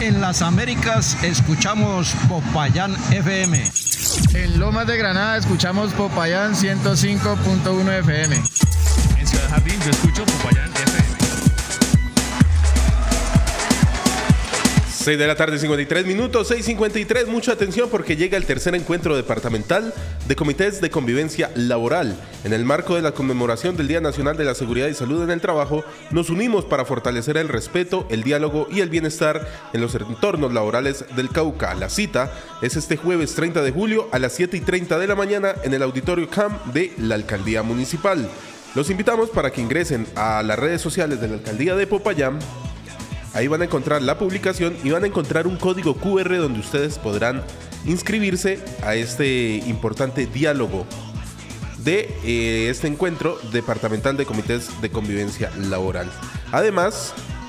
En las Américas escuchamos Popayán FM. En Lomas de Granada escuchamos Popayán 105.1 FM. En Ciudad Jardín yo escucho Popayán FM. 6 de la tarde, 53 minutos, 6:53. Mucha atención porque llega el tercer encuentro departamental de comités de convivencia laboral. En el marco de la conmemoración del Día Nacional de la Seguridad y Salud en el Trabajo, nos unimos para fortalecer el respeto, el diálogo y el bienestar en los entornos laborales del Cauca. La cita es este jueves 30 de julio a las 7:30 de la mañana en el Auditorio CAM de la Alcaldía Municipal. Los invitamos para que ingresen a las redes sociales de la Alcaldía de Popayán. Ahí van a encontrar la publicación y van a encontrar un código QR donde ustedes podrán inscribirse a este importante diálogo de este encuentro departamental de comités de convivencia laboral. Además,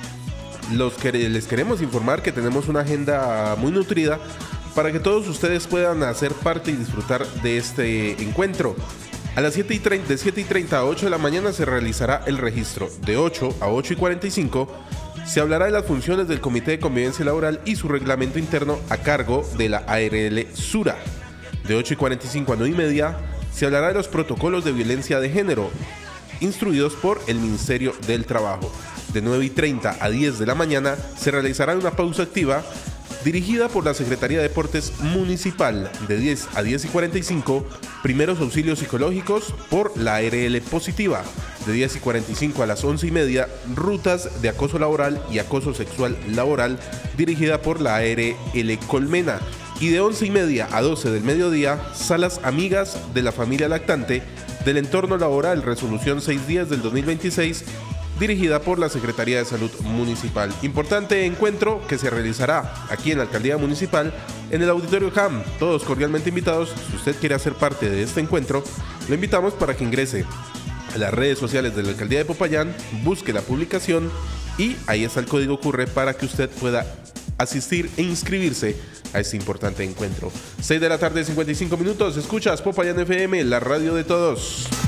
les queremos informar que tenemos una agenda muy nutrida para que todos ustedes puedan hacer parte y disfrutar de este encuentro. A las 7:30, de 7:30 a 8 de la mañana se realizará el registro. De 8 a 8:45 se hablará de las funciones del Comité de Convivencia Laboral y su reglamento interno a cargo de la ARL Sura. De 8:45 a 9:30 se hablará de los protocolos de violencia de género instruidos por el Ministerio del Trabajo. De 9:30 a 10 de la mañana se realizará una pausa activa dirigida por la Secretaría de Deportes Municipal. De 10 a 10:45, primeros auxilios psicológicos por la ARL Positiva. De 10:45 a las 11:30, rutas de acoso laboral y acoso sexual laboral, dirigida por la ARL Colmena. Y de 11:30 a 12 del mediodía, salas amigas de la familia lactante del entorno laboral, resolución 610 del 2026, dirigida por la Secretaría de Salud Municipal. Importante encuentro que se realizará aquí en la Alcaldía Municipal, en el Auditorio CAM. Todos cordialmente invitados. Si usted quiere hacer parte de este encuentro, lo invitamos para que ingrese a las redes sociales de la Alcaldía de Popayán, busque la publicación y ahí está el código QR para que usted pueda asistir e inscribirse a este importante encuentro. 6 de la tarde, 55 minutos. Escuchas Popayán FM, la radio de todos.